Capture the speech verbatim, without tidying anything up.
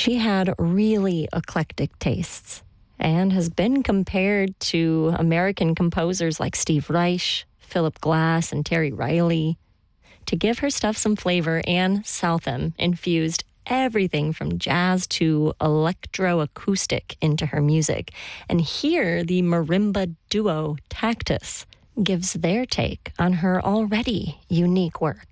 She had really eclectic tastes and has been compared to American composers like Steve Reich, Philip Glass, and Terry Riley. To give her stuff some flavor, Anne Southam infused everything from jazz to electroacoustic into her music. And here, the marimba duo Tactus gives their take on her already unique work.